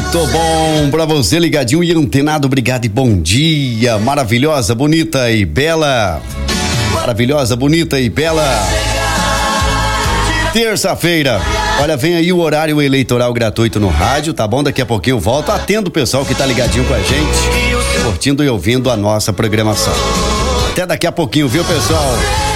Muito bom pra você ligadinho e antenado, obrigado e bom dia, maravilhosa, bonita e bela. Maravilhosa, bonita e bela. Terça-feira, olha, vem aí o horário eleitoral gratuito no rádio, tá bom? Daqui a pouquinho eu volto, atendo o pessoal que tá ligadinho com a gente, curtindo e ouvindo a nossa programação. Até daqui a pouquinho, viu, pessoal?